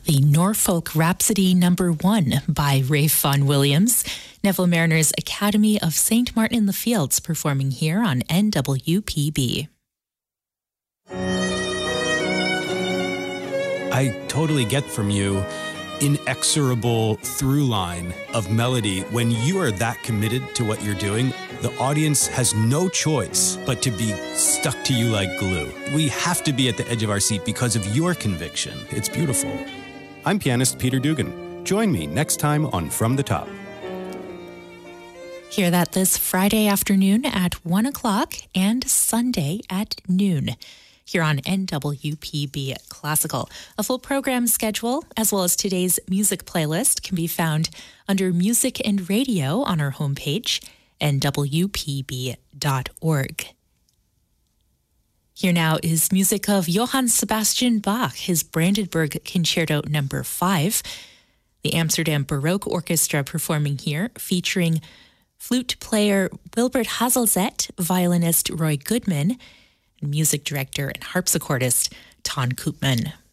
The Norfolk Rhapsody Number 1 by Rafe Vaughan Williams, Neville Mariner's Academy of St. Martin-in-the-Fields, performing here on NWPB. I totally get from you inexorable through line of melody. When you are that committed to what you're doing, the audience has no choice but to be stuck to you like glue. We have to be at the edge of our seat because of your conviction. It's beautiful. I'm pianist Peter Dugan. Join me next time on From the Top. Hear that this Friday afternoon at 1 o'clock and Sunday at noon here on NWPB Classical. A full program schedule, as well as today's music playlist, can be found under Music and Radio on our homepage, nwpb.org. Here now is music of Johann Sebastian Bach, his Brandenburg Concerto No. 5. The Amsterdam Baroque Orchestra performing here, featuring flute player Wilbert Hazelzet, violinist Roy Goodman, and music director and harpsichordist Ton Koopman.